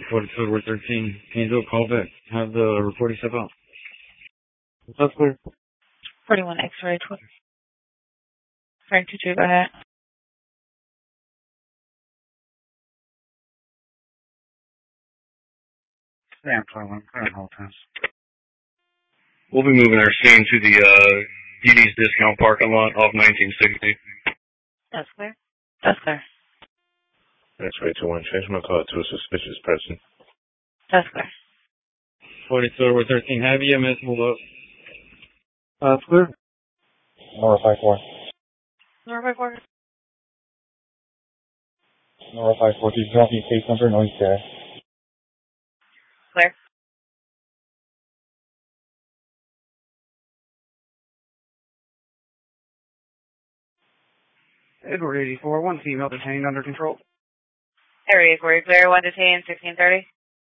42 over 13. Can you do a call back? Have the reporting step out. That's clear. 41 X-ray, Frank 22, go ahead. Yeah, 21. Current hold times. We'll be moving our scene to the Edie's Discount parking lot off 1960. That's clear. That's clear. X-ray 21. Change my call to a suspicious person. That's clear. 42 over 13. Have EMS move up. That's clear. Nora 5-4. Nora 5-4. Nora 5-4. He's dropping case number noise there. Clear. Edward 84. One female detained under control. Area 4, clear. 1 detained, 1630.